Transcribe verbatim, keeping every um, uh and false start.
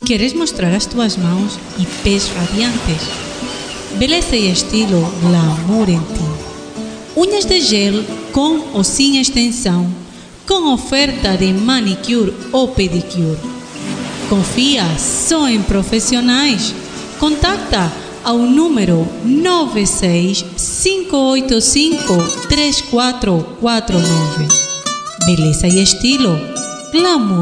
Queres mostrar as tuas mãos e pés radiantes? Beleza e estilo glamour em ti. Unhas de gel com ou sem extensão, com oferta de manicure ou pedicure. Confia só em profissionais. Contacta ao número nove seis cinco oito cinco três quatro quatro nove. Beleza e estilo glamour.